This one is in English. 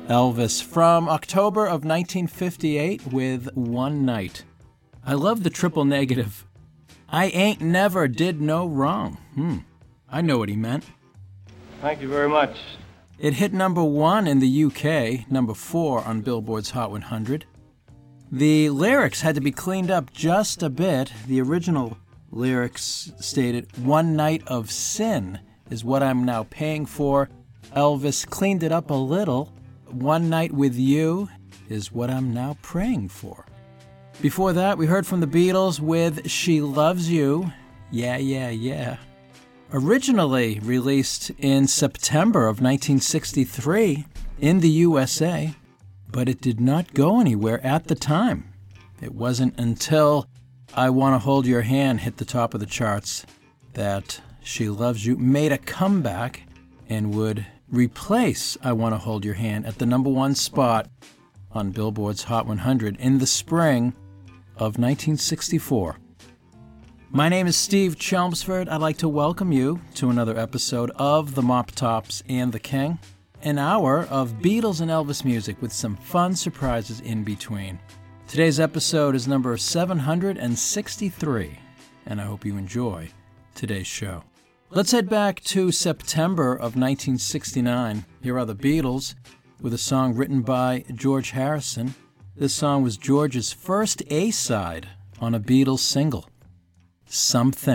Elvis from October of 1958 with One Night. I love the triple negative. I ain't never did no wrong. I know what he meant. Thank you very much. It hit number 1 in the UK, number 4 on Billboard's Hot 100. The lyrics had to be cleaned up just a bit. The original lyrics stated, "One night of sin is what I'm now paying for." Elvis cleaned it up a little. "One night with you is what I'm now praying for." Before that, we heard from the Beatles with "She Loves You." Yeah, yeah, yeah. Originally released in September of 1963 in the USA, but it did not go anywhere at the time. It wasn't until "I Want to Hold Your Hand" hit the top of the charts that "She Loves You" made a comeback and would replace "I Want to Hold Your Hand" at the number 1 spot on Billboard's Hot 100 in the spring of 1964. My name is Steve Chelmsford. I'd like to welcome you to another episode of The Mop Tops and the King, an hour of Beatles and Elvis music with some fun surprises in between. Today's episode is number 763, and I hope you enjoy today's show. Let's head back to September of 1969. Here are the Beatles with a song written by George Harrison. This song was George's first A-side on a Beatles single, "Something."